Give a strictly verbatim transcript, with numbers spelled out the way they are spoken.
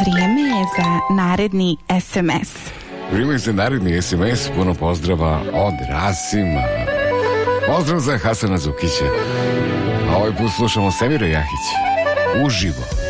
Vrijeme je za naredni es em es. Vrijeme je za naredni es em es. Puno pozdrava od Rasima. Pozdrav za Hasana Zukića. A ovaj put slušamo Semira Jahić. Uživo.